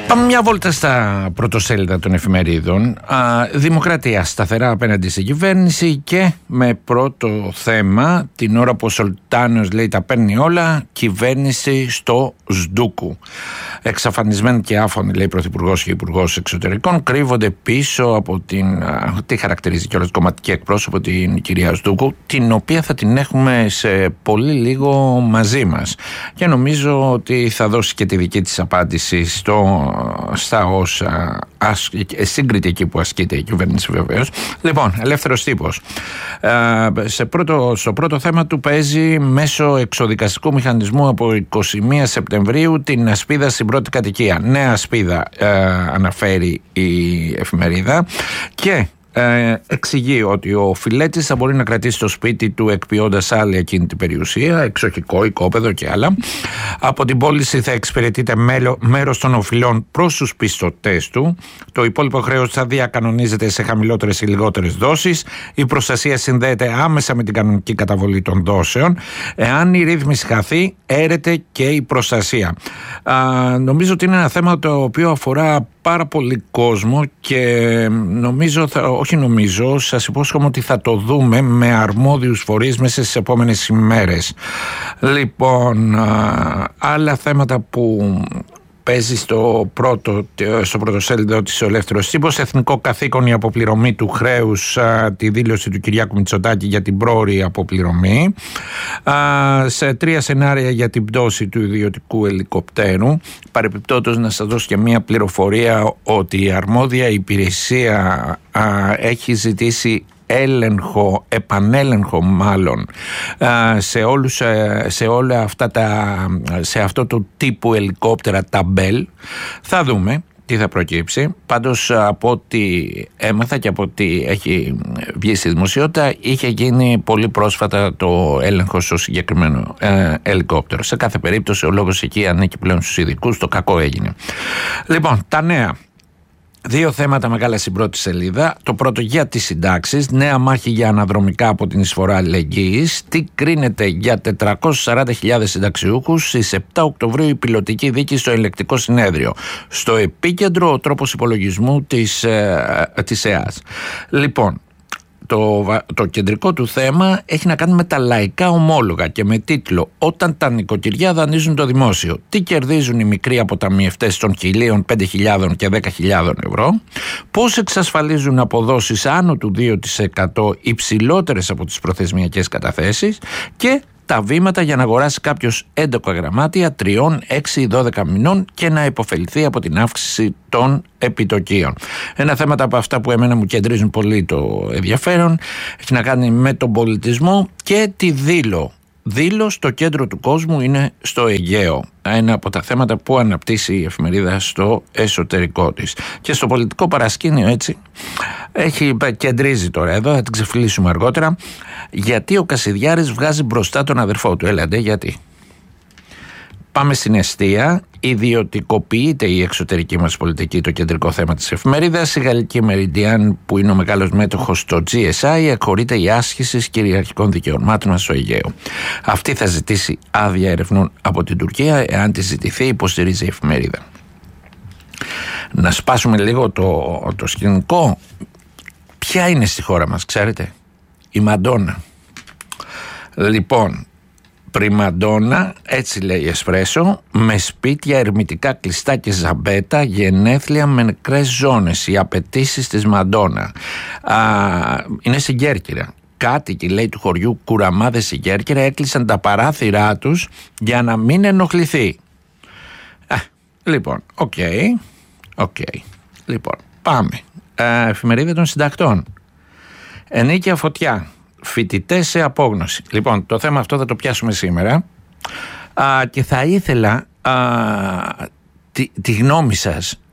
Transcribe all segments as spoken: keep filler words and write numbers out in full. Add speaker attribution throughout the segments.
Speaker 1: Πάμε μια βόλτα στα πρωτοσέλιδα των εφημερίδων. Α, Δημοκρατία σταθερά απέναντι στην κυβέρνηση και με πρώτο θέμα την ώρα που ο Σολτάνος λέει τα παίρνει όλα, κυβέρνηση στο Σντούκου. Εξαφανισμένοι και άφωνοι, λέει Πρωθυπουργός και Υπουργός Εξωτερικών, κρύβονται πίσω από την, α, τι χαρακτηρίζει κιόλας κομματική εκπρόσωπο, την κυρία Σντούκου, την οποία θα την έχουμε σε πολύ λίγο μαζί μας. Και νομίζω ότι θα δώσει και τη δική της απάντηση στο στα όσα σύγκριτη εκεί που ασκείται η κυβέρνηση, βεβαίως. Λοιπόν, ελεύθερος τύπος. Ε, σε πρώτο, στο πρώτο θέμα του παίζει μέσω εξοδικαστικού μηχανισμού από εικοστή πρώτη Σεπτεμβρίου την ασπίδα στην πρώτη κατοικία. Νέα ασπίδα, ε, αναφέρει η εφημερίδα, και Ε, εξηγεί ότι ο φιλέτης θα μπορεί να κρατήσει το σπίτι του εκποιώντας άλλη εκείνη την περιουσία, εξοχικό, οικόπεδο και άλλα. Από την πώληση θα εξυπηρετείται μέρος των οφειλών προς τους πιστωτές του. Το υπόλοιπο χρέος θα διακανονίζεται σε χαμηλότερες ή λιγότερες δόσεις. Η προστασία συνδέεται άμεσα με την κανονική καταβολή των δόσεων. Εάν η ρύθμιση χαθεί, έρεται και η προστασία. Α, νομίζω ότι είναι ένα θέμα το οποίο αφορά πάρα πολύ κόσμο και νομίζω, θα, όχι νομίζω, σας υπόσχομαι ότι θα το δούμε με αρμόδιους φορείς μέσα στις επόμενες ημέρες. Λοιπόν, α, άλλα θέματα που παίζει στο πρώτο, στο πρωτοσέλιδο της ο Ελεύθερος Τύπος: εθνικό καθήκον η αποπληρωμή του χρέους, α, τη δήλωση του Κυριάκου Μητσοτάκη για την πρόωρη αποπληρωμή. Α, σε τρία σενάρια για την πτώση του ιδιωτικού ελικοπτέρου. Παρεπιπτόντως να σας δώσω και μία πληροφορία ότι η αρμόδια υπηρεσία α, έχει ζητήσει έλεγχο, επανέλεγχο μάλλον, σε, όλους, σε όλα αυτά τα, σε αυτό το τύπου ελικόπτερα, τα Μπέλ. Θα δούμε τι θα προκύψει. Πάντως, από ό,τι έμαθα και από ό,τι έχει βγει στη δημοσιότητα, είχε γίνει πολύ πρόσφατα το έλεγχο στο συγκεκριμένο ε, ελικόπτερο. Σε κάθε περίπτωση ο λόγος εκεί ανήκει πλέον στους ειδικούς, το κακό έγινε. Λοιπόν, τα νέα. Δύο θέματα μεγάλα στην πρώτη σελίδα. Το πρώτο για τις συντάξεις. Νέα μάχη για αναδρομικά από την εισφορά αλληλεγγύης. Τι κρίνεται για τετρακόσιες σαράντα χιλιάδες συνταξιούχους. Στις επτά Οκτωβρίου η πιλωτική δίκη στο ελεκτικό συνέδριο. Στο επίκεντρο ο τρόπος υπολογισμού της, ε, της ΕΑΣ. Λοιπόν, Το, το κεντρικό του θέμα έχει να κάνει με τα λαϊκά ομόλογα και με τίτλο «Όταν τα νοικοκυριά δανείζουν το δημόσιο, τι κερδίζουν οι μικροί αποταμιευτές των χιλίων, πέντε χιλιάδων και δέκα χιλιάδων ευρώ, πώς εξασφαλίζουν αποδόσεις άνω του δύο τοις εκατό υψηλότερες από τις προθεσμιακές καταθέσεις και τα βήματα για να αγοράσει κάποιος έντοκα γραμμάτια τριών, έξι ή δώδεκα μηνών και να υποφεληθεί από την αύξηση των επιτοκίων». Ένα θέμα από αυτά που εμένα μου κεντρίζουν πολύ το ενδιαφέρον έχει να κάνει με τον πολιτισμό και τη Δήλο. Δήλο στο κέντρο του κόσμου είναι στο Αιγαίο. Ένα από τα θέματα που αναπτύσσει η εφημερίδα στο εσωτερικό της. Και στο πολιτικό παρασκήνιο, έτσι, έχει, κεντρίζει τώρα εδώ, θα την ξεφυλίσουμε αργότερα, γιατί ο Κασιδιάρης βγάζει μπροστά τον αδερφό του. Έλατε, γιατί. Πάμε στην εστία. Ιδιωτικοποιείται η εξωτερική μας πολιτική, το κεντρικό θέμα της εφημερίδας. Η γαλλική Meridian, που είναι ο μεγάλος μέτοχος στο τζι ες άι, εκχωρείται η άσκηση κυριαρχικών δικαιωμάτων μας στο Αιγαίο. Αυτή θα ζητήσει άδεια ερευνών από την Τουρκία. Εάν τη ζητηθεί, υποστηρίζει η εφημερίδα. Να σπάσουμε λίγο το, το σκηνικό. Ποια είναι στη χώρα μας, ξέρετε? Η Μαντόνα. Λοιπόν, πριμαντόνα, έτσι λέει η Εσπρέσο, με σπίτια ερμητικά κλειστά και ζαμπέτα, γενέθλια με νεκρές ζώνες. Οι απαιτήσεις της Μαντόνα. Α, είναι στην Κέρκυρα. Κάτοικοι, λέει, του χωριού Κουραμάδες στην Κέρκυρα έκλεισαν τα παράθυρά τους για να μην ενοχληθεί. Α, λοιπόν, οκ. Okay, okay. Λοιπόν, πάμε. Α, εφημερίδα των συντακτών. Ενίκια φωτιά. Φοιτητές σε απόγνωση. Λοιπόν, το θέμα αυτό θα το πιάσουμε σήμερα α, και θα ήθελα α, τη, τη γνώμη σας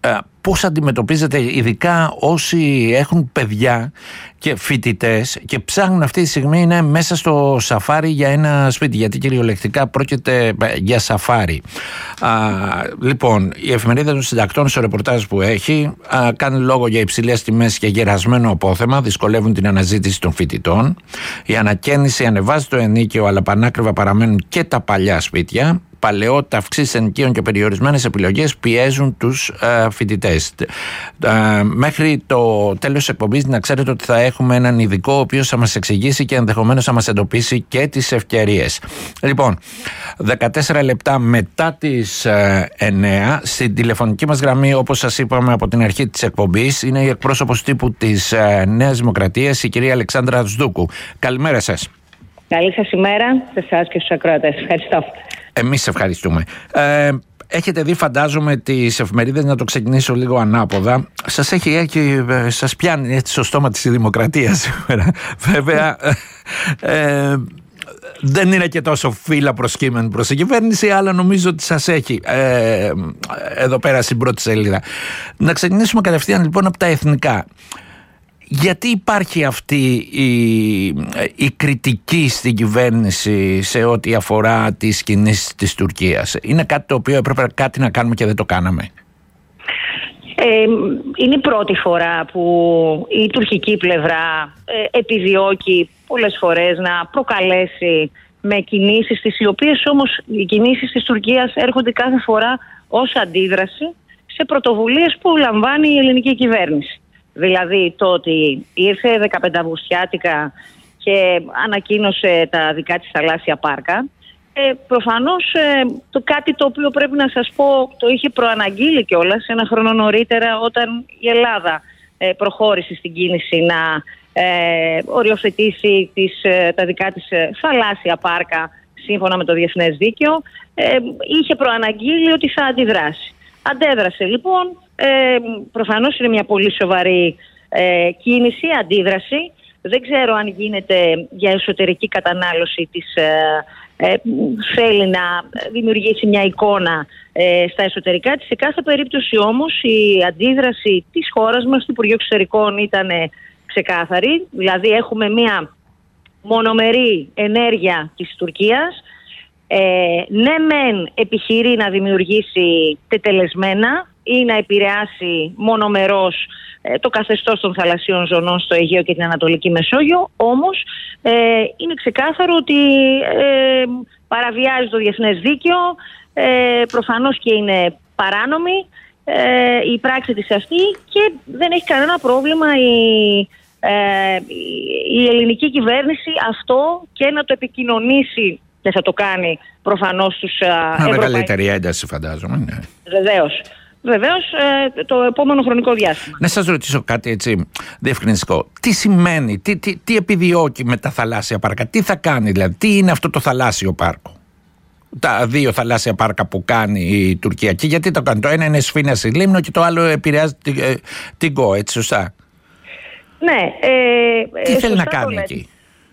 Speaker 1: πώς αντιμετωπίζετε ειδικά όσοι έχουν παιδιά και φοιτητές και ψάχνουν αυτή τη στιγμή, είναι μέσα στο σαφάρι για ένα σπίτι, γιατί κυριολεκτικά πρόκειται για σαφάρι. Α, λοιπόν, η εφημερίδα των συντακτών στο ρεπορτάζ που έχει α, κάνει λόγο για υψηλές τιμές και γερασμένο απόθεμα, δυσκολεύουν την αναζήτηση των φοιτητών. Η ανακαίνιση ανεβάζει το ενίκαιο, αλλά πανάκριβα παραμένουν και τα παλιά σπίτια. Παλαιότητα, αυξήσεις ενοικίων και περιορισμένες επιλογές πιέζουν τους ε, φοιτητές. Ε, μέχρι το τέλος της εκπομπής να ξέρετε ότι θα έχουμε έναν ειδικό ο οποίος θα μας εξηγήσει και ενδεχομένως θα μας εντοπίσει και τις ευκαιρίες. Λοιπόν, δεκατέσσερα λεπτά μετά τις ε, εννέα, στην τηλεφωνική μας γραμμή, όπως σας είπαμε από την αρχή της εκπομπής, είναι η εκπρόσωπος τύπου της ε, Νέας Δημοκρατίας, η κυρία Αλεξάνδρα Σδούκου. Καλημέρα σας.
Speaker 2: Καλή σας ημέρα σε εσάς και στους ακροατές. Ευχαριστώ.
Speaker 1: Εμείς ευχαριστούμε. Ε, έχετε δει, φαντάζομαι, τις εφημερίδες, να το ξεκινήσω λίγο ανάποδα. Σας έχει, έχει σας πιάνει έτσι στο στόμα της Δημοκρατίας σήμερα. Βέβαια, ε, δεν είναι και τόσο φύλλα προσκύμενη προς την κυβέρνηση, αλλά νομίζω ότι σας έχει ε, εδώ πέρα στην πρώτη σελίδα. Να ξεκινήσουμε κατευθείαν λοιπόν από τα εθνικά. Γιατί υπάρχει αυτή η, η κριτική στην κυβέρνηση σε ό,τι αφορά τις κινήσεις της Τουρκίας? Είναι κάτι το οποίο έπρεπε κάτι να κάνουμε και δεν το κάναμε.
Speaker 2: Ε, είναι η πρώτη φορά που η τουρκική πλευρά ε, επιδιώκει πολλές φορές να προκαλέσει με κινήσεις τις, οι οποίες όμως οι κινήσεις της Τουρκίας έρχονται κάθε φορά ως αντίδραση σε πρωτοβουλίες που λαμβάνει η ελληνική κυβέρνηση. Δηλαδή το ότι ήρθε δεκαπενταυγουστιάτικα και ανακοίνωσε τα δικά της θαλάσσια πάρκα. Ε, προφανώς ε, το κάτι το οποίο πρέπει να σας πω το είχε προαναγγείλει κιόλας ένα χρόνο νωρίτερα, όταν η Ελλάδα ε, προχώρησε στην κίνηση να ε, οριοθετήσει τις, ε, τα δικά της ε, θαλάσσια πάρκα σύμφωνα με το διεθνές δίκαιο. Ε, είχε προαναγγείλει ότι θα αντιδράσει. Αντέδρασε λοιπόν. Ε, προφανώς είναι μια πολύ σοβαρή ε, κίνηση, αντίδραση. Δεν ξέρω αν γίνεται για εσωτερική κατανάλωση της, ε, ε, θέλει να δημιουργήσει μια εικόνα ε, στα εσωτερικά της. Σε κάθε περίπτωση όμως η αντίδραση της χώρας μας, του Υπουργείου Εξωτερικών, ήταν ξεκάθαρη. Δηλαδή έχουμε μια μονομερή ενέργεια της Τουρκίας. Ε, ναι μεν επιχειρεί να δημιουργήσει τετελεσμένα ή να επηρεάσει μονομερώς ε, το καθεστώς των θαλασσίων ζωνών στο Αιγαίο και την Ανατολική Μεσόγειο, όμως ε, είναι ξεκάθαρο ότι ε, παραβιάζει το διεθνές δίκαιο, ε, προφανώς και είναι παράνομη ε, η πράξη της αυτή, και δεν έχει κανένα πρόβλημα η, ε, η ελληνική κυβέρνηση αυτό και να το επικοινωνήσει, και θα το κάνει προφανώς στους ευρωπαϊκούς. Με
Speaker 1: μεγαλύτερη ένταση, φαντάζομαι. Ναι.
Speaker 2: Βεβαίως. Βεβαίως, ε, το επόμενο χρονικό διάστημα.
Speaker 1: Να σας ρωτήσω κάτι έτσι διευκρινιστικό. Τι σημαίνει, τι, τι, τι επιδιώκει με τα θαλάσσια πάρκα, τι θα κάνει δηλαδή, τι είναι αυτό το θαλάσσιο πάρκο? Τα δύο θαλάσσια πάρκα που κάνει η Τουρκία, και γιατί το κάνει? Το ένα είναι Σφίνα στη Λίμνο και το άλλο επηρεάζει την, ε, την ΚΟ, έτσι σωστά?
Speaker 2: Ναι. Ε,
Speaker 1: τι
Speaker 2: ε,
Speaker 1: θέλει να κάνει εκεί?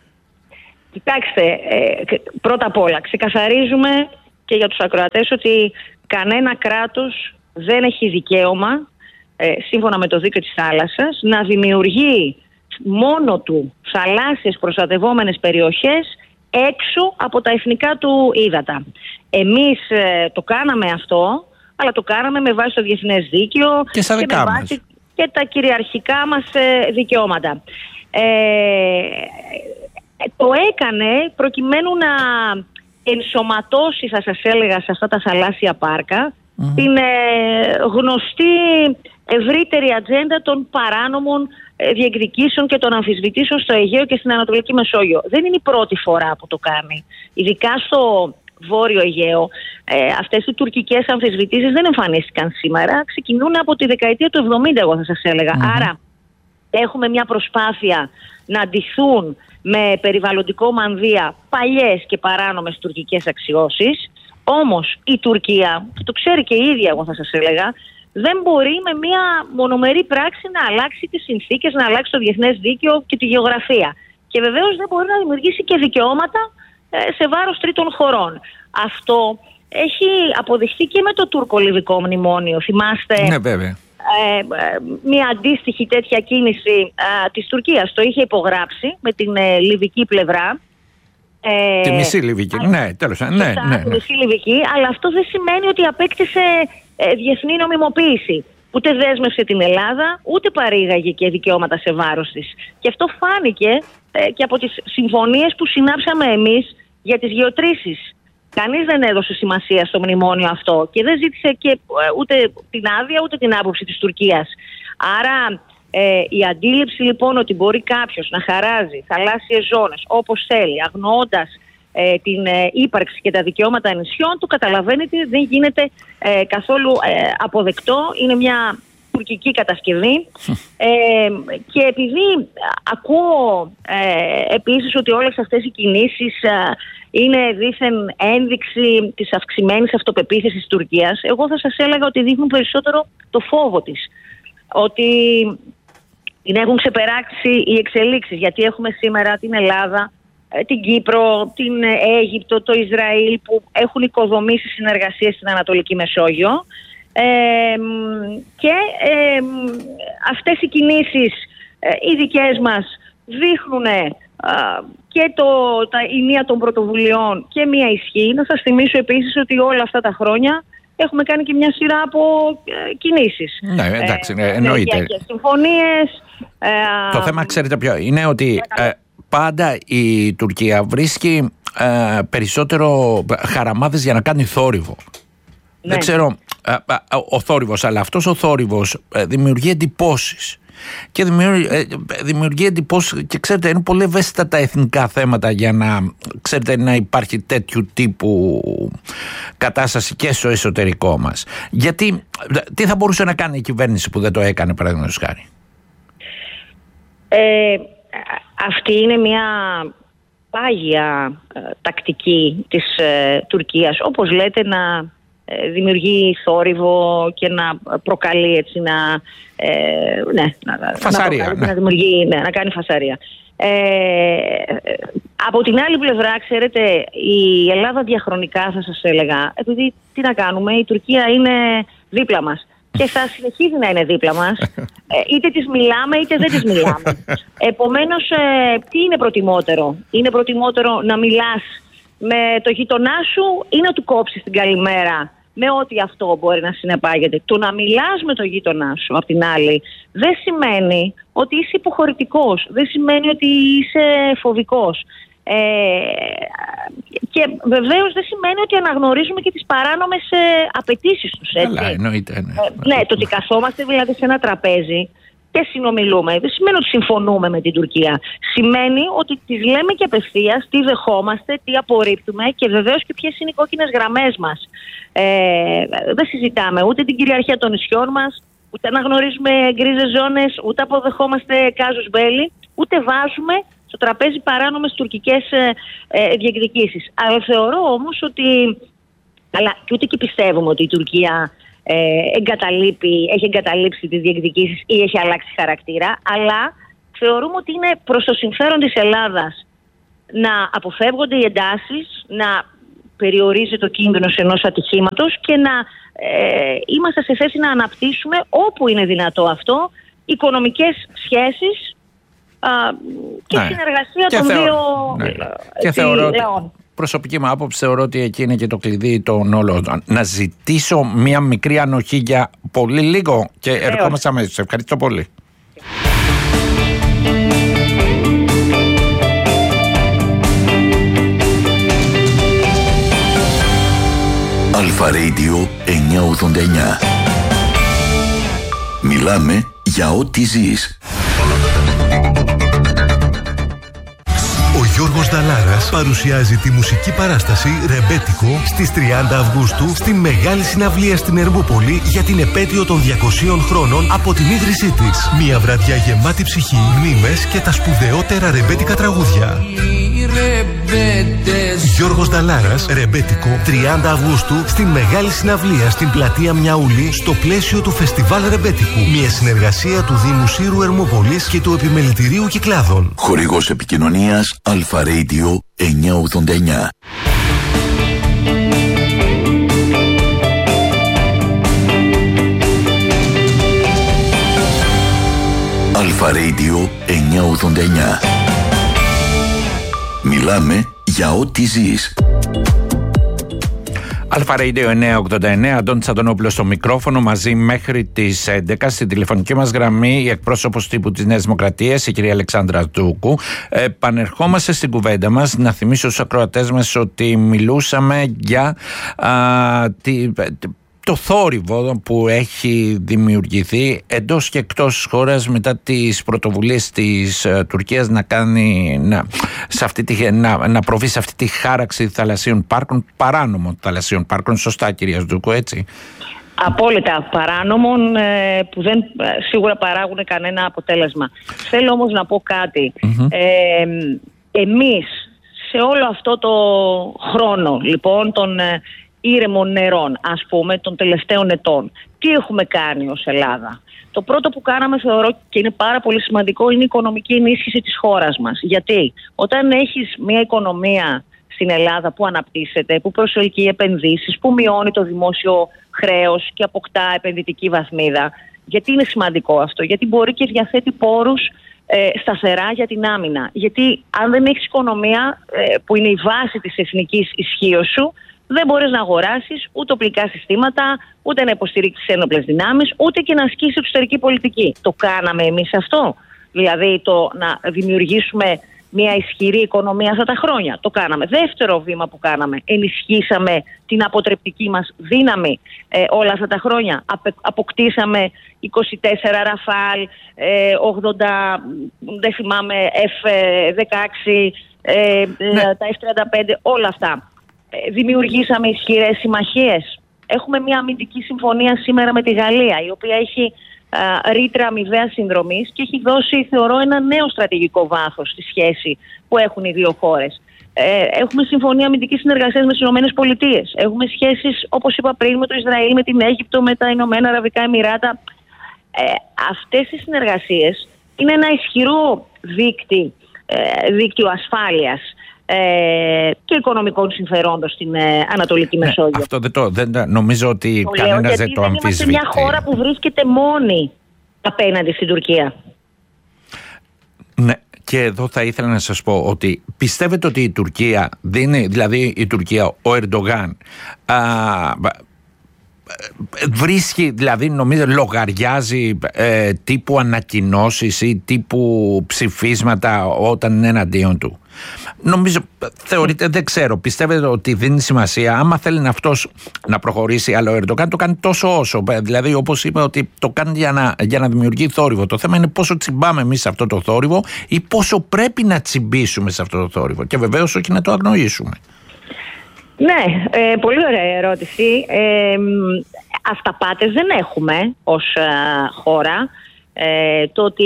Speaker 2: Κοιτάξτε, ε, πρώτα απ' όλα ξεκαθαρίζουμε και για τους ακροατές ότι κανένα κράτος δεν έχει δικαίωμα, ε, σύμφωνα με το δίκαιο της θάλασσας, να δημιουργεί μόνο του θαλάσσιες προστατευόμενες περιοχές έξω από τα εθνικά του ύδατα. Εμείς ε, το κάναμε αυτό, αλλά το κάναμε με βάση το διεθνές δίκαιο
Speaker 1: και, και με βάση
Speaker 2: και τα κυριαρχικά μας ε, δικαιώματα. Ε, το έκανε προκειμένου να ενσωματώσει, θα σας έλεγα, σε αυτά τα θαλάσσια πάρκα mm. την ε, γνωστή ευρύτερη ατζέντα των παράνομων ε, διεκδικήσεων και των αμφισβητήσεων στο Αιγαίο και στην Ανατολική Μεσόγειο. Δεν είναι η πρώτη φορά που το κάνει. Ειδικά στο Βόρειο Αιγαίο, ε, αυτές οι τουρκικές αμφισβητήσεις δεν εμφανίστηκαν σήμερα. Ξεκινούν από τη δεκαετία του εβδομήντα, εγώ θα σας έλεγα. Mm. Άρα έχουμε μια προσπάθεια να αντιθούν με περιβαλλοντικό μανδύα παλιές και παράνομες τουρκικές αξιώσεις. Όμως η Τουρκία, και το ξέρει και η ίδια, εγώ θα σας έλεγα, δεν μπορεί με μια μονομερή πράξη να αλλάξει τις συνθήκες, να αλλάξει το διεθνές δίκαιο και τη γεωγραφία. Και βεβαίως δεν μπορεί να δημιουργήσει και δικαιώματα σε βάρος τρίτων χωρών. Αυτό έχει αποδειχθεί και με το τουρκο-λιβικό μνημόνιο. Θυμάστε?
Speaker 1: Ναι, βέβαια.
Speaker 2: Ε, ε, μια αντίστοιχη τέτοια κίνηση ε, της Τουρκίας. Το είχε υπογράψει με την ε, λιβική πλευρά. Ε,
Speaker 1: τη μισή λιβική, α, ναι, τέλος πάντων. Ναι, ναι, ναι.
Speaker 2: Τη μισή λιβική, αλλά αυτό δεν σημαίνει ότι απέκτησε ε, διεθνή νομιμοποίηση. Ούτε δέσμευσε την Ελλάδα, ούτε παρήγαγε και δικαιώματα σε βάρος της. Και αυτό φάνηκε ε, και από τις συμφωνίες που συνάψαμε εμείς για τις γεωτρήσεις. Κανείς δεν έδωσε σημασία στο μνημόνιο αυτό και δεν ζήτησε και ούτε την άδεια ούτε την άποψη της Τουρκίας. Άρα ε, η αντίληψη λοιπόν ότι μπορεί κάποιος να χαράζει θαλάσσιες ζώνες όπως θέλει, αγνοώντας ε, την ε, ύπαρξη και τα δικαιώματα νησιών, το καταλαβαίνετε, δεν γίνεται ε, καθόλου ε, αποδεκτό. Είναι μια τουρκική κατασκευή ε, και επειδή ακούω ε, επίσης ότι όλες αυτές οι κινήσεις ε, είναι δήθεν ένδειξη της αυξημένης αυτοπεποίθησης της Τουρκίας, εγώ θα σας έλεγα ότι δείχνουν περισσότερο το φόβο της, ότι την έχουν ξεπεράξει οι εξελίξεις, γιατί έχουμε σήμερα την Ελλάδα, την Κύπρο, την Αίγυπτο, το Ισραήλ που έχουν οικοδομήσει συνεργασίες στην Ανατολική Μεσόγειο. Ε, και ε, αυτές οι κινήσεις ε, οι δικές μας δείχνουν ε, και το, τα, η μία των πρωτοβουλειών και μία ισχύ. Να σας θυμίσω επίσης ότι όλα αυτά τα χρόνια έχουμε κάνει και μια σειρά από ε, κινήσεις.
Speaker 1: Ναι, εντάξει, ε, εννοείται.
Speaker 2: Ε, συμφωνίες. Ε,
Speaker 1: το θέμα, ξέρετε ποιο είναι, ότι ε, πάντα η Τουρκία βρίσκει ε, περισσότερο χαραμάδες για να κάνει θόρυβο. Ναι. Δεν ξέρω ο θόρυβος, αλλά αυτός ο θόρυβος δημιουργεί εντυπώσεις. Και δημιουργεί, δημιουργεί εντυπώσεις και ξέρετε, είναι πολύ ευαίσθητα τα εθνικά θέματα για να, ξέρετε, να υπάρχει τέτοιου τύπου κατάσταση και στο εσωτερικό μας. Γιατί τι θα μπορούσε να κάνει η κυβέρνηση που δεν το έκανε, παραδείγματος χάρη?
Speaker 2: Ε, αυτή είναι μια πάγια ε, τακτική της ε, Τουρκίας, όπως λέτε, να δημιουργεί θόρυβο και να προκαλεί έτσι να, ε, ναι, να,
Speaker 1: φασαρία,
Speaker 2: να,
Speaker 1: ναι.
Speaker 2: να, δημιουργεί, ναι, να κάνει φασαρία. Ε, από την άλλη πλευρά, ξέρετε, η Ελλάδα διαχρονικά, θα σας έλεγα, επειδή τι να κάνουμε, η Τουρκία είναι δίπλα μας και θα συνεχίζει να είναι δίπλα μας, είτε τις μιλάμε είτε δεν τις μιλάμε. Επομένως, ε, τι είναι προτιμότερο? Είναι προτιμότερο να μιλάς με το γείτονά σου ή να του κόψεις την καλημέρα, με ό,τι αυτό μπορεί να συνεπάγεται? Το να μιλάς με το γείτονά σου, απ' την άλλη, δεν σημαίνει ότι είσαι υποχωρητικός, δεν σημαίνει ότι είσαι φοβικός. Ε, και βεβαίως δεν σημαίνει ότι αναγνωρίζουμε και τις παράνομες ε, απαιτήσεις τους. Έτσι.
Speaker 1: Καλά, εννοείται. Ναι.
Speaker 2: Ε, ναι, το ότι καθόμαστε δηλαδή σε ένα τραπέζι και συνομιλούμε, δεν σημαίνει ότι συμφωνούμε με την Τουρκία. Σημαίνει ότι τις λέμε και απευθείας τι δεχόμαστε, τι απορρίπτουμε και βεβαίως και ποιες είναι οι κόκκινες γραμμές μας. Ε, δεν συζητάμε ούτε την κυριαρχία των νησιών μας, ούτε αναγνωρίζουμε γκρίζες ζώνες, ούτε αποδεχόμαστε κάζους μπέλι, ούτε βάζουμε στο τραπέζι παράνομες τουρκικές ε, ε, διεκδικήσεις. Αλλά θεωρώ όμως ότι, αλλά και ούτε και πιστεύουμε ότι η Τουρκία Ε, εγκαταλείπει, έχει εγκαταλείψει τις διεκδικήσεις ή έχει αλλάξει χαρακτήρα, αλλά θεωρούμε ότι είναι προς το συμφέρον της Ελλάδας να αποφεύγονται οι εντάσεις, να περιορίζεται ο κίνδυνος ενός ατυχήματος και να ε, είμαστε σε θέση να αναπτύσσουμε όπου είναι δυνατό αυτό οικονομικές σχέσεις α, και ναι. συνεργασία και των θεω... δύο
Speaker 1: ναι. και θεωρώ ότι... Προσωπική μου άποψη, θεωρώ ότι εκεί είναι και το κλειδί των όλων. Να ζητήσω μια μικρή ανοχή για πολύ λίγο και Θεώς. Ερχόμαστε αμέσως. Ευχαριστώ πολύ.
Speaker 3: Αλφα Radio εννιακόσια ογδόντα εννιά. Μιλάμε για ό,τι ζεις.
Speaker 4: Ο Γιώργος Νταλάρας παρουσιάζει τη μουσική παράσταση «Ρεμπέτικο» στις τριάντα Αυγούστου στην μεγάλη συναυλία στην Ερμούπολη για την επέτειο των διακοσίων χρόνων από την ίδρυσή της. Μια βραδιά γεμάτη ψυχή, μνήμες και τα σπουδαιότερα ρεμπέτικα τραγούδια. Γιώργος Νταλάρας, «Ρεμπέτικο», τριάντα Αυγούστου στην μεγάλη συναυλία στην πλατεία Μιαούλη στο πλαίσιο του Φεστιβάλ Ρεμπέτικου. Μια συνεργασία του Δήμου Σύρου Ερμούπολης και του Επιμελητηρίου Κυκλάδων.
Speaker 3: Χορηγός επικοινωνίας Αλφα Radio εννιακόσια ογδόντα εννιά. Αλφα Radio εννιακόσια ογδόντα εννιά. Μιλάμε για ό,τι ζεις.
Speaker 1: Αλφα Radio εννιακόσια ογδόντα εννέα, Αντώνης Αντωνόπουλος στο μικρόφωνο, μαζί μέχρι τις έντεκα. Στην τηλεφωνική μας γραμμή η εκπρόσωπος τύπου της Νέας Δημοκρατίας, η κυρία Αλεξάνδρα Ντούκου. Επανερχόμαστε στην κουβέντα μας. Να θυμίσω στους ακροατές μας ότι μιλούσαμε για α, τη, το θόρυβο που έχει δημιουργηθεί εντός και εκτός της χώρας μετά τις πρωτοβουλίες της uh, Τουρκίας να, κάνει, να, σε αυτή τη, να, να προβεί σε αυτή τη χάραξη θαλασσίων πάρκων, παράνομων θαλασσίων πάρκων. Σωστά, κυρία Ντούκου, έτσι?
Speaker 2: Απόλυτα παράνομων, ε, που δεν σίγουρα παράγουν κανένα αποτέλεσμα. Θέλω όμως να πω κάτι. Mm-hmm. Ε, εμείς σε όλο αυτό το χρόνο, λοιπόν, τον ήρεμων νερών, ας πούμε, των τελευταίων ετών, τι έχουμε κάνει ως Ελλάδα? Το πρώτο που κάναμε, θεωρώ, και είναι πάρα πολύ σημαντικό, είναι η οικονομική ενίσχυση της χώρας μας. Γιατί όταν έχεις μια οικονομία στην Ελλάδα που αναπτύσσεται, που προσελκύει επενδύσεις, που μειώνει το δημόσιο χρέος και αποκτά επενδυτική βαθμίδα, γιατί είναι σημαντικό αυτό? Γιατί μπορεί και διαθέτει πόρους ε, σταθερά για την άμυνα. Γιατί αν δεν έχεις οικονομία, ε, που είναι η βάση της εθνικής ισχύως σου, δεν μπορείς να αγοράσεις ούτε οπλικά συστήματα, ούτε να υποστηρίξεις ένοπλες δυνάμεις, ούτε και να ασκήσεις εξωτερική πολιτική. Το κάναμε εμείς αυτό? Δηλαδή το να δημιουργήσουμε μια ισχυρή οικονομία αυτά τα χρόνια? Το κάναμε. Δεύτερο βήμα που κάναμε, ενισχύσαμε την αποτρεπτική μας δύναμη ε, όλα αυτά τα χρόνια. Απε, αποκτήσαμε είκοσι τέσσερα Ραφάλ, ε, ογδόντα, δεν θυμάμαι, εφ δεκαέξι, ε, ναι. τα εφ τριάντα πέντε, όλα αυτά. Δημιουργήσαμε ισχυρές συμμαχίες. Έχουμε μια αμυντική συμφωνία σήμερα με τη Γαλλία, η οποία έχει α, ρήτρα αμοιβαίας συνδρομής και έχει δώσει, θεωρώ, ένα νέο στρατηγικό βάθος στη σχέση που έχουν οι δύο χώρες. Ε, έχουμε συμφωνία αμυντικής συνεργασίας με τις Ηνωμένες Πολιτείες. Έχουμε σχέσεις, όπως είπα πριν, με το Ισραήλ, με την Αίγυπτο, με τα Ηνωμένα Αραβικά Εμιράτα. Ε, αυτές οι συνεργασίες είναι ένα ισχυρό δίκτυ, ε, δίκτυο ασφάλειας και οικονομικών συμφερόντων στην ε, Ανατολική ναι, Μεσόγειο. Αυτό
Speaker 1: δεν το, δεν, νομίζω ότι το κανένας δεν το αμφισβητεί.
Speaker 2: Είμαστε μια χώρα που βρίσκεται μόνη απέναντι στην Τουρκία.
Speaker 1: Ναι, και εδώ θα ήθελα να σας πω ότι πιστεύετε ότι η Τουρκία δίνει, δηλαδή η Τουρκία, ο Ερντογάν, α, βρίσκει, δηλαδή νομίζω λογαριάζει ε, τύπου ανακοινώσεις ή τύπου ψηφίσματα όταν είναι εναντίον του? Νομίζω, θεωρείτε, δεν ξέρω, πιστεύετε ότι δίνει σημασία? Άμα θέλει αυτός να προχωρήσει, αλλά ο Ερντογάν το κάνει τόσο όσο, δηλαδή όπως είπα, ότι το κάνει για να, για να δημιουργεί θόρυβο. Το θέμα είναι πόσο τσιμπάμε εμείς σε αυτό το θόρυβο ή πόσο πρέπει να τσιμπήσουμε σε αυτό το θόρυβο, και βεβαίως όχι να το αγνοήσουμε.
Speaker 2: Ναι, ε, πολύ ωραία ερώτηση. Ε, αυταπάτες δεν έχουμε ως ε, χώρα. Ε, το ότι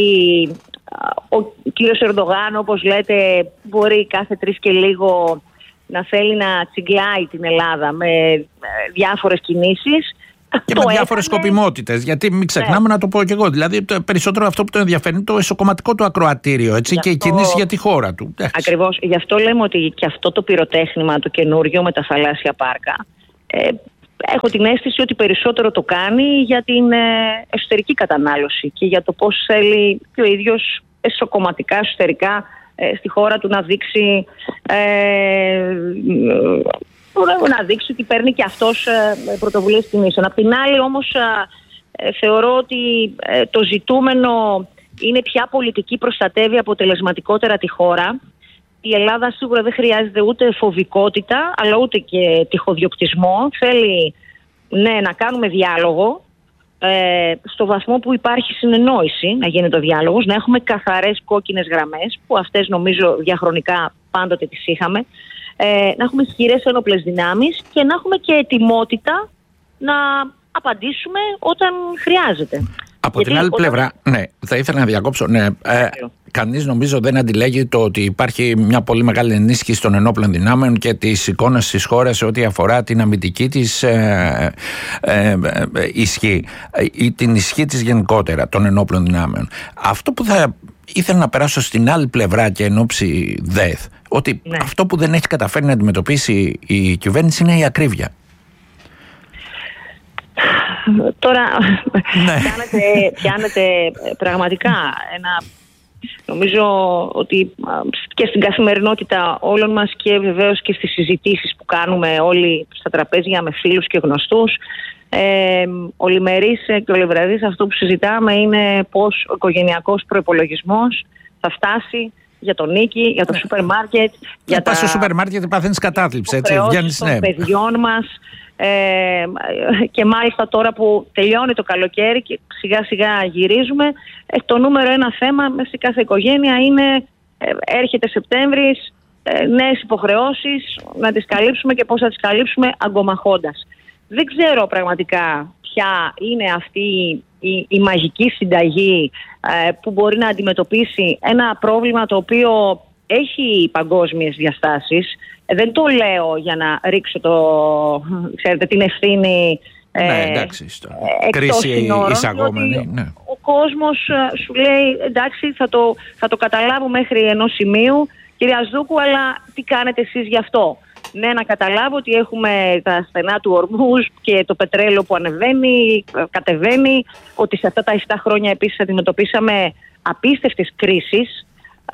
Speaker 2: ο κύριος Ερντογάν, όπως λέτε, μπορεί κάθε τρεις και λίγο να θέλει να τσιγκλάει την Ελλάδα με διάφορες κινήσεις.
Speaker 1: Και με διάφορες σκοπιμότητες. Γιατί μην ξεχνάμε, ναι, να το πω και εγώ. Δηλαδή, το περισσότερο αυτό που τον ενδιαφέρει είναι το εσωκομματικό του ακροατήριο, έτσι, και αυτό... η κινήση για τη χώρα του.
Speaker 2: Ακριβώς. Γι' αυτό λέμε ότι και αυτό το πυροτέχνημα το καινούριο με τα θαλάσσια πάρκα, ε, έχω την αίσθηση ότι περισσότερο το κάνει για την ε, εσωτερική κατανάλωση και για το πώς θέλει και ο ίδιος εσωκομματικά, εσωτερικά ε, στη χώρα του να δείξει. Ε, να δείξει ότι παίρνει και αυτός ε, πρωτοβουλίες τιμήσεων. Απ' την άλλη όμως ε, θεωρώ ότι ε, το ζητούμενο είναι ποια πολιτική προστατεύει αποτελεσματικότερα τη χώρα. Η Ελλάδα σίγουρα δεν χρειάζεται ούτε φοβικότητα, αλλά ούτε και τυχοδιοκτισμό. Θέλει, ναι, να κάνουμε διάλογο ε, στο βαθμό που υπάρχει συνεννόηση, να γίνει το διάλογος, να έχουμε καθαρές κόκκινες γραμμές, που αυτές νομίζω διαχρονικά πάντοτε τις είχαμε. Ε, να έχουμε ισχυρές ένοπλες δυνάμεις και να έχουμε και ετοιμότητα να απαντήσουμε όταν χρειάζεται.
Speaker 1: Από Γιατί την άλλη όταν... πλευρά, ναι, θα ήθελα να διακόψω. Ναι, ε, κανείς νομίζω δεν αντιλέγει το ότι υπάρχει μια πολύ μεγάλη ενίσχυση των ενόπλων δυνάμεων και της εικόνας της χώρας σε ό,τι αφορά την αμυντική της ε, ε, ε, ισχύ ή την ισχύ της γενικότερα των ενόπλων δυνάμεων. Αυτό που θα ήθελα να περάσω στην άλλη πλευρά και εν όψη ΔΕΘ, ότι ναι, αυτό που δεν έχει καταφέρει να αντιμετωπίσει η κυβέρνηση είναι η ακρίβεια.
Speaker 2: τώρα
Speaker 1: ναι.
Speaker 2: πιάνετε, πιάνετε πραγματικά ένα... Νομίζω ότι και στην καθημερινότητα όλων μας και βεβαίως και στις συζητήσεις που κάνουμε όλοι στα τραπέζια με φίλους και γνωστούς, ε, ολημερής και ολεβραδής αυτό που συζητάμε είναι πώς ο οικογενειακός προϋπολογισμός θα φτάσει για τον νίκη, για το ναι. σούπερ μάρκετ, για
Speaker 1: πας
Speaker 2: τα...
Speaker 1: στο σούπερ μάρκετ παθαίνεις κατάθλιψη, έτσι, βγαίνεις,
Speaker 2: των
Speaker 1: ναι.
Speaker 2: παιδιών μας. Ε, και μάλιστα τώρα που τελειώνει το καλοκαίρι και σιγά σιγά γυρίζουμε, ε, το νούμερο ένα θέμα μέσα σε κάθε οικογένεια είναι ε, έρχεται Σεπτέμβρης, ε, νέες υποχρεώσεις, να τις καλύψουμε και πώς θα τις καλύψουμε αγκομαχώντας. Δεν ξέρω πραγματικά ποια είναι αυτή η, η μαγική συνταγή ε, που μπορεί να αντιμετωπίσει ένα πρόβλημα το οποίο έχει παγκόσμιες διαστάσεις. Δεν το λέω για να ρίξω το, ξέρετε, την ευθύνη
Speaker 1: ναι,
Speaker 2: ε,
Speaker 1: εντάξει, στο...
Speaker 2: εκτός συνόρων,
Speaker 1: εισαγόμενη, ναι.
Speaker 2: Ο κόσμος σου λέει εντάξει θα το, θα το καταλάβω μέχρι ενός σημείου, κυρία Ασδούκου, αλλά τι κάνετε εσείς γι' αυτό? Ναι, να καταλάβω ότι έχουμε τα στενά του Ορμούζ και το πετρέλαιο που ανεβαίνει, κατεβαίνει, ότι σε αυτά τα επτά χρόνια επίσης αντιμετωπίσαμε απίστευτες κρίσεις,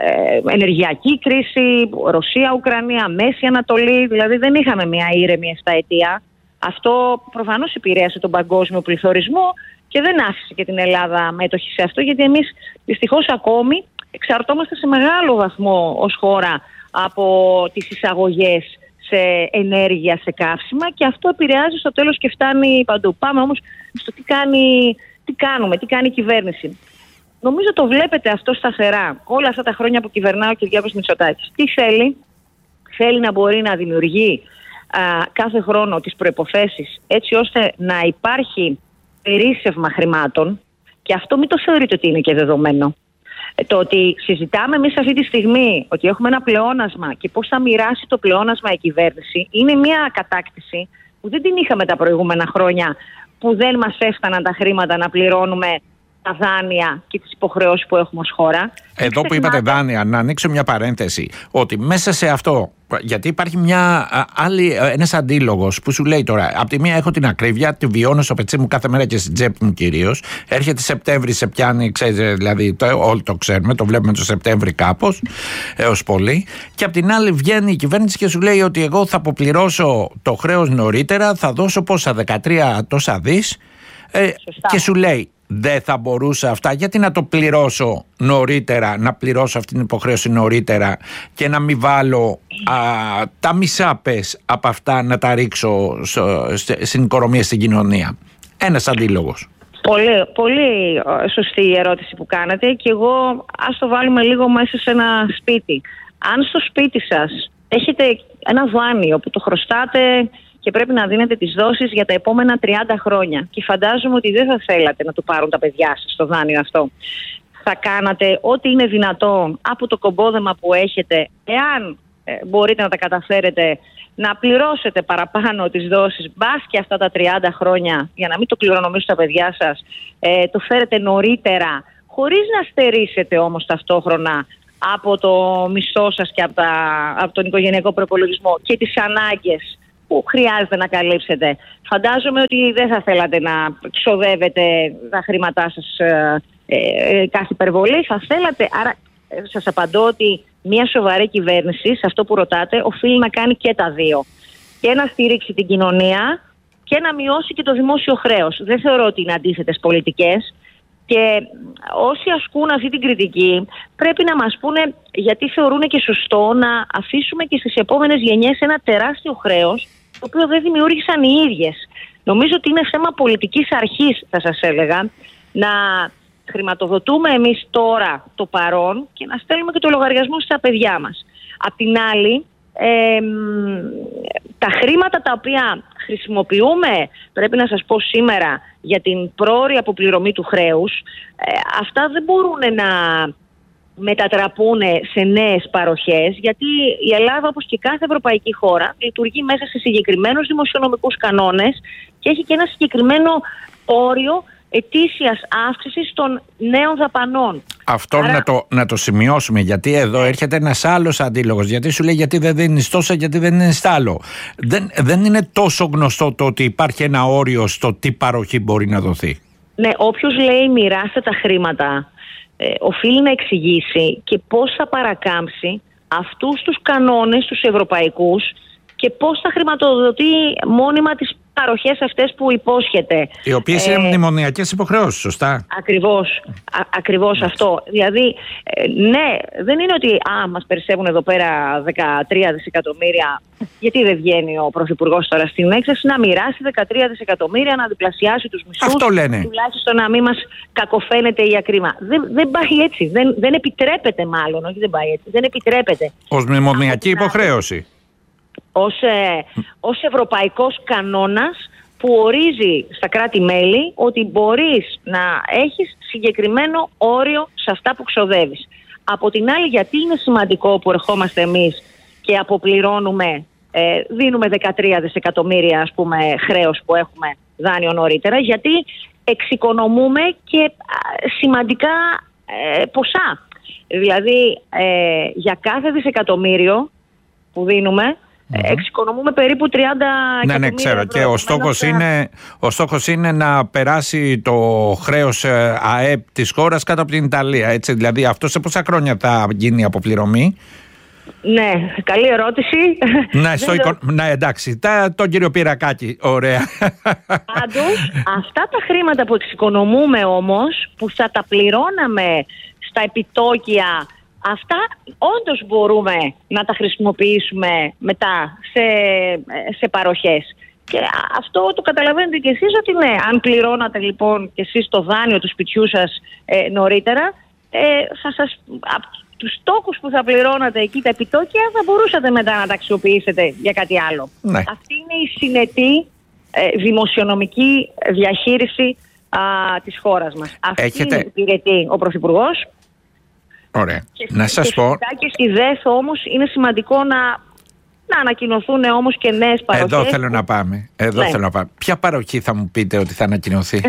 Speaker 2: Ε, ενεργειακή κρίση, Ρωσία-Ουκρανία, Μέση Ανατολή, δηλαδή δεν είχαμε μια ήρεμη επταετία. Αυτό προφανώς επηρέασε τον παγκόσμιο πληθωρισμό και δεν άφησε και την Ελλάδα μέτοχη σε αυτό, γιατί εμείς δυστυχώς ακόμη εξαρτώμαστε σε μεγάλο βαθμό ως χώρα από τις εισαγωγές σε ενέργεια, σε καύσιμα, και αυτό επηρεάζει στο τέλος και φτάνει παντού. Πάμε όμως στο τι, κάνει, τι κάνουμε, τι κάνει η κυβέρνηση. Νομίζω το βλέπετε αυτό σταθερά όλα αυτά τα χρόνια που κυβερνάει ο Κυριάκος Μητσοτάκης. Τι θέλει? Θέλει να μπορεί να δημιουργεί α, κάθε χρόνο τις προϋποθέσεις έτσι ώστε να υπάρχει περίσσευμα χρημάτων, και αυτό μην το θεωρείτε ότι είναι και δεδομένο. Ε, το ότι συζητάμε εμείς αυτή τη στιγμή ότι έχουμε ένα πλεόνασμα και πώς θα μοιράσει το πλεόνασμα η κυβέρνηση είναι μια κατάκτηση που δεν την είχαμε τα προηγούμενα χρόνια, που δεν μας έφταναν τα χρήματα να πληρώνουμε τα δάνεια και τις υποχρεώσεις που έχουμε ως χώρα.
Speaker 1: Εδώ που είπατε δάνεια, να ανοίξω μια παρένθεση, ότι μέσα σε αυτό, γιατί υπάρχει μια άλλη, ένας αντίλογος που σου λέει τώρα, από τη μία έχω την ακρίβεια, τη βιώνω στο πετσί μου κάθε μέρα και στην τσέπη μου κυρίως, έρχεται Σεπτέμβρη, σε πιάνει, ξέρετε, δηλαδή το, όλοι το ξέρουμε, το βλέπουμε το Σεπτέμβρη κάπως, έως πολύ, και από την άλλη βγαίνει η κυβέρνηση και σου λέει ότι εγώ θα αποπληρώσω το χρέος νωρίτερα, θα δώσω πόσα, δεκατρία τόσα δις, ε, και σου λέει, δεν θα μπορούσα αυτά, γιατί να το πληρώσω νωρίτερα, να πληρώσω αυτή την υποχρέωση νωρίτερα και να μην βάλω α, τα μισά πες από αυτά να τα ρίξω στην οικονομία, στην κοινωνία. Ένας αντίλογος.
Speaker 2: Πολύ, πολύ σωστή η ερώτηση που κάνετε, και εγώ ας το βάλουμε λίγο μέσα σε ένα σπίτι. Αν στο σπίτι σας έχετε ένα δάνειο που το χρωστάτε και πρέπει να δίνετε τις δόσεις για τα επόμενα τριάντα χρόνια, και φαντάζομαι ότι δεν θα θέλατε να το πάρουν τα παιδιά σας το δάνειο αυτό, θα κάνατε ό,τι είναι δυνατό από το κομπόδεμα που έχετε, εάν ε, μπορείτε να τα καταφέρετε, να πληρώσετε παραπάνω τις δόσεις, μπας και αυτά τα τριάντα χρόνια, για να μην το κληρονομήσουν τα παιδιά σας, ε, το φέρετε νωρίτερα, χωρίς να στερήσετε όμως ταυτόχρονα από το μισθό σας και από, τα, από τον οικογενειακό προϋπολογισμό και τις ανάγκες που χρειάζεται να καλύψετε. Φαντάζομαι ότι δεν θα θέλατε να ξοδεύετε τα χρήματά σας ε, ε, κάθε υπερβολή. Θα θέλατε, άρα ε, σας απαντώ ότι μια σοβαρή κυβέρνηση, σε αυτό που ρωτάτε, οφείλει να κάνει και τα δύο. Και να στηρίξει την κοινωνία και να μειώσει και το δημόσιο χρέος. Δεν θεωρώ ότι είναι αντίθετες πολιτικές. Και όσοι ασκούν αυτή την κριτική πρέπει να μας πούνε γιατί θεωρούν και σωστό να αφήσουμε και στις επόμενες γενιές ένα τεράστιο χρέος, το οποίο δεν δημιούργησαν οι ίδιες. Νομίζω ότι είναι θέμα πολιτικής αρχής, θα σας έλεγα, να χρηματοδοτούμε εμείς τώρα το παρόν και να στέλνουμε και το λογαριασμό στα παιδιά μας. Απ' την άλλη, ε, τα χρήματα τα οποία χρησιμοποιούμε, πρέπει να σας πω σήμερα, για την πρόωρη αποπληρωμή του χρέους, ε, αυτά δεν μπορούν να μετατραπούν σε νέες παροχές, γιατί η Ελλάδα, όπως και κάθε ευρωπαϊκή χώρα, λειτουργεί μέσα σε συγκεκριμένους δημοσιονομικούς κανόνες και έχει και ένα συγκεκριμένο όριο ετήσιας αύξησης των νέων δαπανών.
Speaker 1: Αυτό
Speaker 2: Άρα...
Speaker 1: να, το, να το σημειώσουμε, γιατί εδώ έρχεται ένας άλλος αντίλογος. Γιατί σου λέει γιατί δεν δίνεις τόσα, γιατί δεν είναι άλλο. Δεν, δεν είναι τόσο γνωστό το ότι υπάρχει ένα όριο στο τι παροχή μπορεί να δοθεί.
Speaker 2: Ναι, όποιος λέει μοιράστε τα χρήματα, ε, οφείλει να εξηγήσει και πώς θα παρακάμψει αυτούς τους κανόνες, τους ευρωπαϊκούς, και πώς θα χρηματοδοτεί μόνιμα τις παροχές αυτές που υπόσχεται.
Speaker 1: Οι οποίες
Speaker 2: ε,
Speaker 1: είναι μνημονιακές υποχρεώσεις, σωστά.
Speaker 2: Ακριβώς, α, ακριβώς αυτό. Δηλαδή, ε, ναι, δεν είναι ότι α, μας περισσεύουν εδώ πέρα δεκατρία δισεκατομμύρια, γιατί δεν βγαίνει ο Πρωθυπουργός τώρα στην έκθεση να μοιράσει δεκατρία δισεκατομμύρια, να διπλασιάσει τους μισθούς.
Speaker 1: Αυτό λένε.
Speaker 2: Τουλάχιστον να μην μας κακοφαίνεται η ακρίμα. Δεν, δεν πάει έτσι. Δεν, δεν επιτρέπεται, μάλλον. Όχι, δεν πάει έτσι. Δεν επιτρέπεται.
Speaker 1: Ως μνημονιακή υποχρέωση.
Speaker 2: Ως, ε, ως ευρωπαϊκός κανόνας που ορίζει στα κράτη-μέλη ότι μπορείς να έχεις συγκεκριμένο όριο σε αυτά που ξοδεύεις. Από την άλλη, γιατί είναι σημαντικό που ερχόμαστε εμείς και αποπληρώνουμε, ε, δίνουμε δεκατρία δισεκατομμύρια ας πούμε χρέος που έχουμε δάνειο νωρίτερα, γιατί εξοικονομούμε και σημαντικά ε, ποσά. Δηλαδή ε, για κάθε δισεκατομμύριο που δίνουμε, Mm-hmm. εξοικονομούμε περίπου τριάντα εκατομμύρια. Ναι, ναι, ξέρω.
Speaker 1: Και ο στόχος, είναι, ο στόχος είναι να περάσει το χρέος ΑΕΠ της χώρας κάτω από την Ιταλία. Έτσι. Δηλαδή, αυτό σε πόσα χρόνια θα γίνει η αποπληρωμή?
Speaker 2: Ναι, καλή ερώτηση.
Speaker 1: Ναι, στο εικο... ναι εντάξει. Τα, τον κύριο Πυρακάκη. Ωραία.
Speaker 2: Πάντως, αυτά τα χρήματα που εξοικονομούμε όμως, που θα τα πληρώναμε στα επιτόκια, αυτά όντως μπορούμε να τα χρησιμοποιήσουμε μετά σε, σε παροχές. Και αυτό το καταλαβαίνετε κι εσείς ότι ναι, αν πληρώνατε λοιπόν κι εσείς το δάνειο του σπιτιού σας ε, νωρίτερα, ε, θα σας, από τους στόχους που θα πληρώνατε εκεί τα επιτόκια θα μπορούσατε μετά να τα αξιοποιήσετε για κάτι άλλο.
Speaker 1: Ναι.
Speaker 2: Αυτή είναι η συνετή ε, δημοσιονομική διαχείριση α, της χώρας μας. Αυτή
Speaker 1: Έχετε...
Speaker 2: είναι υπηρετεί ο Πρωθυπουργός.
Speaker 1: Ωραία.
Speaker 2: Και,
Speaker 1: να σας
Speaker 2: και
Speaker 1: πω...
Speaker 2: και στη ΔΕΘ όμως είναι σημαντικό να, να ανακοινωθούν όμως και νέες παροχές.
Speaker 1: Εδώ θέλω να πάμε. Εδώ ναι. θέλω να πάμε. Ποια παροχή θα μου πείτε ότι θα ανακοινωθεί?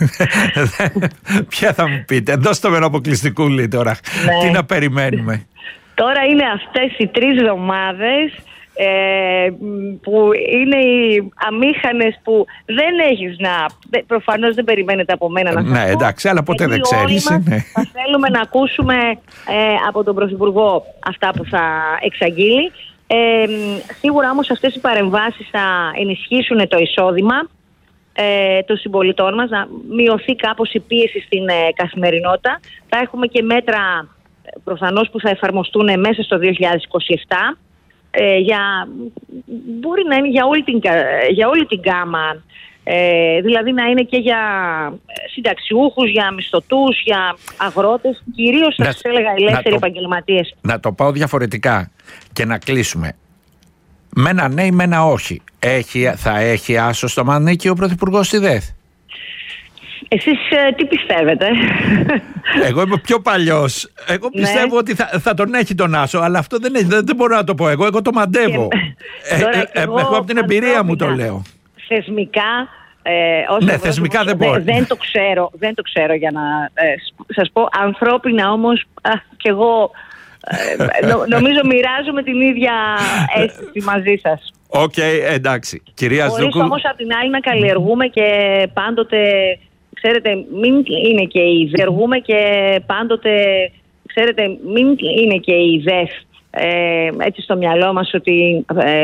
Speaker 1: Ποια θα μου πείτε? Δώστε με ένα αποκλειστικούλι τώρα. Ναι. Τι να περιμένουμε?
Speaker 2: Τώρα είναι αυτές οι τρεις εβδομάδες ε, που είναι οι αμήχανες που δεν έχεις να... Προφανώς δεν περιμένετε από μένα να σας
Speaker 1: Ναι,
Speaker 2: πω,
Speaker 1: εντάξει, αλλά ποτέ δεν ξέρεις.
Speaker 2: Όλοι
Speaker 1: ναι.
Speaker 2: θα θέλουμε να ακούσουμε ε, από τον Πρωθυπουργό αυτά που θα εξαγγείλει. Ε, σίγουρα όμως αυτές οι παρεμβάσεις θα ενισχύσουν το εισόδημα ε, των συμπολιτών μας, να μειωθεί κάπως η πίεση στην ε, καθημερινότητα. Θα έχουμε και μέτρα προφανώς που θα εφαρμοστούν μέσα στο δύο χιλιάδες είκοσι επτά. Ε, για, μπορεί να είναι για όλη την, για όλη την γκάμα, ε, δηλαδή να είναι και για συνταξιούχους, για μισθωτούς, για αγρότες, κυρίως θα σας έλεγα ελεύθεροι επαγγελματίες.
Speaker 1: Να το πάω διαφορετικά και να κλείσουμε. Με ένα ναι ή με ένα όχι. Έχει, θα έχει άσο στο μανίκι ο Πρωθυπουργός στη ΔΕΘ?
Speaker 2: Εσείς ε, τι πιστεύετε?
Speaker 1: Εγώ είμαι πιο παλιός. Εγώ πιστεύω ναι. ότι θα, θα τον έχει τον άσο, αλλά αυτό δεν, έχει, δεν, δεν μπορώ να το πω εγώ. Εγώ το μαντεύω. Και, ε, τώρα, ε, ε, εγώ, εγώ από την εμπειρία μου το λέω.
Speaker 2: Θεσμικά, ε, ως
Speaker 1: ναι, θεσμικά δεν μπορεί.
Speaker 2: Δεν, δεν, το ξέρω, δεν το ξέρω για να ε, σας πω. Ανθρώπινα όμως, α, κι εγώ ε, νο, νομίζω μοιράζομαι την ίδια αίσθηση μαζί σας.
Speaker 1: Οκ, okay, εντάξει. Κυρία
Speaker 2: Χωρίς
Speaker 1: Σδούκου...
Speaker 2: όμως απ' την άλλη να καλλιεργούμε και πάντοτε... Ξέρετε, μην είναι και η δεργούμε και πάντοτε, ξέρετε, μην είναι και η ΔΕΘ ε, έτσι στο μυαλό μας ότι ε,